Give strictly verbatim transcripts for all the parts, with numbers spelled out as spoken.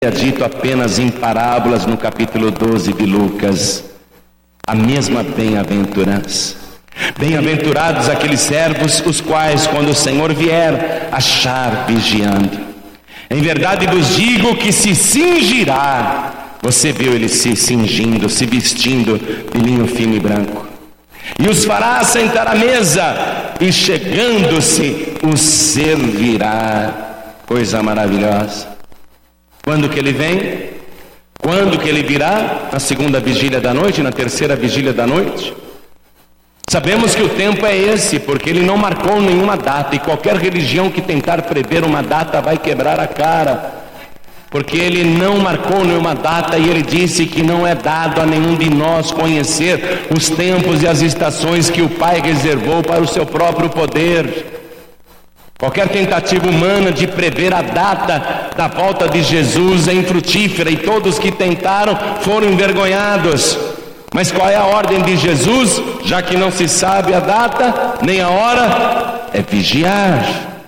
dito apenas em parábolas no capítulo doze de Lucas, a mesma bem-aventurança. Bem-aventurados aqueles servos, os quais, quando o Senhor vier, achar vigiando. Em verdade vos digo que se cingirá. Você viu ele se cingindo, se vestindo de linho fino e branco. E os fará sentar à mesa, e chegando-se, os servirá. Coisa maravilhosa. Quando que ele vem? Quando que ele virá? Na segunda vigília da noite, na terceira vigília da noite? Sabemos que o tempo é esse, porque ele não marcou nenhuma data, e qualquer religião que tentar prever uma data vai quebrar a cara, porque ele não marcou nenhuma data, e ele disse que não é dado a nenhum de nós conhecer os tempos e as estações que o Pai reservou para o seu próprio poder. Qualquer tentativa humana de prever a data da volta de Jesus é infrutífera, e todos que tentaram foram envergonhados. Mas qual é a ordem de Jesus? Já que não se sabe a data nem a hora, é vigiar.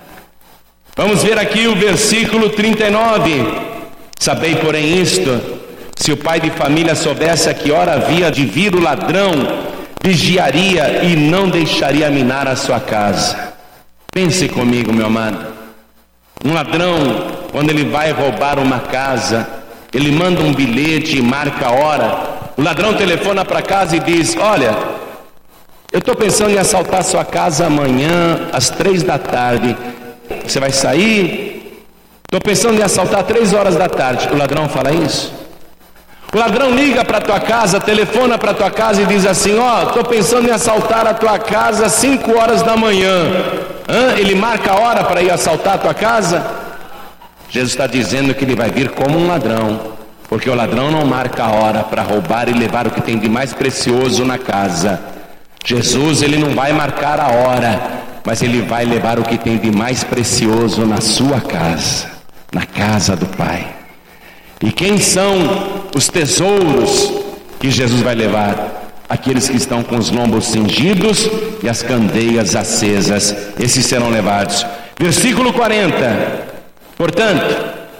Vamos ver aqui o versículo trinta e nove. Sabei, porém, isto: se o pai de família soubesse a que hora havia de vir o ladrão, vigiaria e não deixaria minar a sua casa. Pense comigo, meu amado. Um ladrão, quando ele vai roubar uma casa, ele manda um bilhete e marca a hora. O ladrão telefona para casa e diz: olha, eu estou pensando em assaltar sua casa amanhã às três da tarde. Você vai sair? Estou pensando em assaltar três horas da tarde. O ladrão fala isso? O ladrão liga para a tua casa, telefona para a tua casa e diz assim: ó, oh, estou pensando em assaltar a tua casa às cinco horas da manhã. Hã? Ele marca a hora para ir assaltar a tua casa? Jesus está dizendo que ele vai vir como um ladrão, porque o ladrão não marca a hora para roubar e levar o que tem de mais precioso na casa. Jesus, ele não vai marcar a hora, mas ele vai levar o que tem de mais precioso na sua casa, na casa do Pai. E quem são os tesouros que Jesus vai levar? Aqueles que estão com os lombos cingidos e as candeias acesas, esses serão levados. Versículo quarenta. Portanto,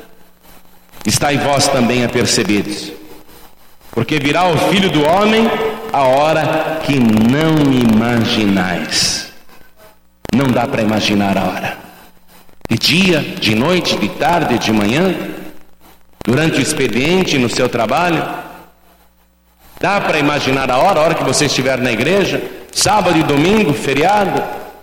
estai vós também apercebidos, porque virá o Filho do Homem a hora que não imaginais. Não dá para imaginar a hora. De dia, de noite, de tarde, de manhã, durante o expediente, no seu trabalho. Dá para imaginar a hora, a hora que você estiver na igreja, sábado e domingo, feriado?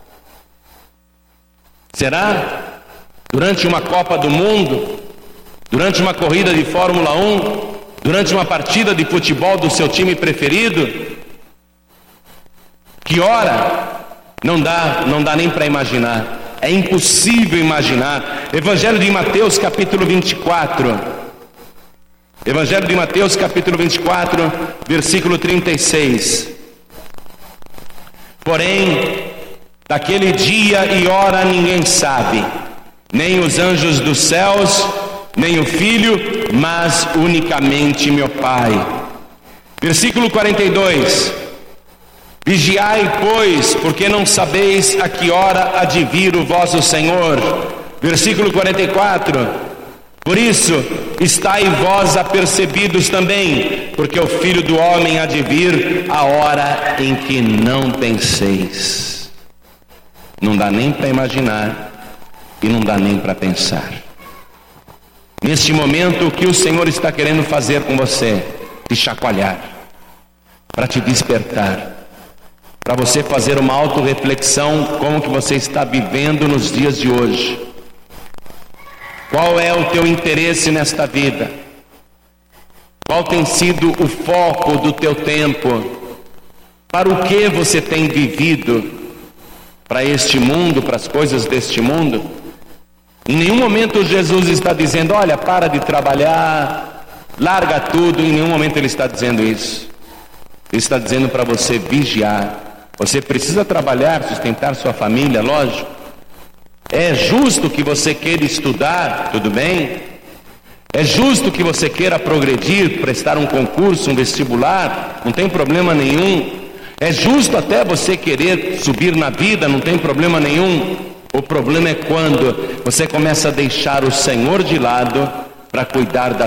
Será? Durante uma Copa do Mundo, durante uma corrida de Fórmula um, durante uma partida de futebol do seu time preferido? Que hora? Não dá, não dá nem para imaginar. É impossível imaginar. Evangelho de Mateus, capítulo vinte e quatro. Evangelho de Mateus, capítulo vinte e quatro, versículo trinta e seis. Porém, daquele dia e hora ninguém sabe, nem os anjos dos céus, nem o Filho, mas unicamente meu Pai. Versículo quarenta e dois. Vigiai, pois, porque não sabeis a que hora há de vir o vosso Senhor. Versículo quarenta e quatro. Por isso, estai vós apercebidos também, porque o Filho do Homem há de vir a hora em que não penseis. Não dá nem para imaginar e não dá nem para pensar. Neste momento, o que o Senhor está querendo fazer com você? Te chacoalhar, para te despertar, para você fazer uma autorreflexão como que você está vivendo nos dias de hoje. Qual é o teu interesse nesta vida? Qual tem sido o foco do teu tempo? Para o que você tem vivido? Para este mundo, para as coisas deste mundo? Em nenhum momento Jesus está dizendo: olha, para de trabalhar, larga tudo. Em nenhum momento ele está dizendo isso. Ele está dizendo para você vigiar. Você precisa trabalhar, sustentar sua família, lógico. É justo que você queira estudar, tudo bem? É justo que você queira progredir, prestar um concurso, um vestibular, não tem problema nenhum. É justo até você querer subir na vida, não tem problema nenhum. O problema é quando você começa a deixar o Senhor de lado para cuidar da